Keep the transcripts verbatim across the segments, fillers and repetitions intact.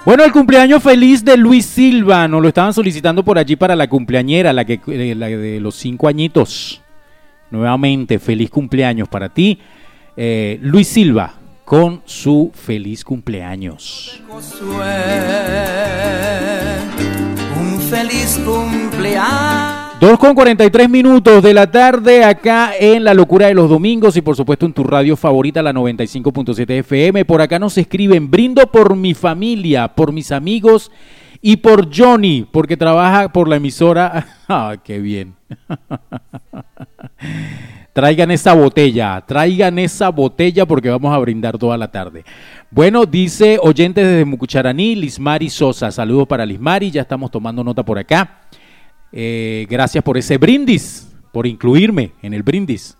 Bueno, el cumpleaños feliz de Luis Silva, nos lo estaban solicitando por allí para la cumpleañera, la, que, la de los cinco añitos. Nuevamente, feliz cumpleaños para ti, eh, Luis Silva, con su feliz cumpleaños. Un feliz cumpleaños. dos con cuarenta y tres minutos de la tarde acá en La Locura de los Domingos y por supuesto en tu radio favorita, la noventa y cinco punto siete F M. Por acá nos escriben: brindo por mi familia, por mis amigos y por Johnny, porque trabaja por la emisora. ¡Ah, qué bien! Traigan esa botella, traigan esa botella porque vamos a brindar toda la tarde. Bueno, dice oyente desde Mucucharaní, Lismari Sosa. Saludos para Lismari, ya estamos tomando nota por acá. Eh, gracias por ese brindis, por incluirme en el brindis.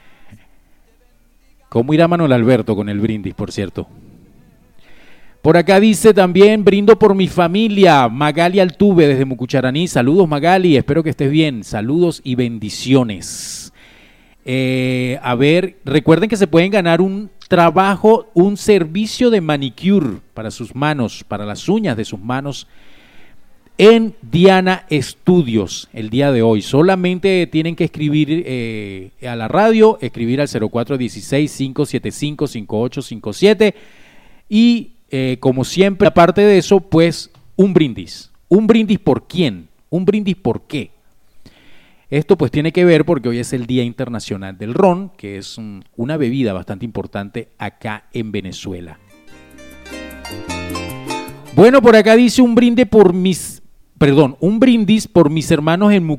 ¿Cómo irá Manuel Alberto con el brindis, por cierto? Por acá dice también: brindo por mi familia, Magali Altuve desde Mucucharaní. Saludos, Magali, espero que estés bien. Saludos y bendiciones. Eh, a ver, recuerden que se pueden ganar un trabajo, un servicio de manicure para sus manos, para las uñas de sus manos, en Diana Estudios el día de hoy. Solamente tienen que escribir eh, a la radio, escribir al cero cuatro uno seis, cinco siete cinco, cinco ocho cinco siete y eh, como siempre, aparte de eso, pues un brindis. ¿Un brindis por quién? ¿Un brindis por qué? Esto pues tiene que ver porque hoy es el Día Internacional del Ron, que es un, una bebida bastante importante acá en Venezuela. Bueno, por acá dice un brinde por mis, perdón, un brindis por mis hermanos en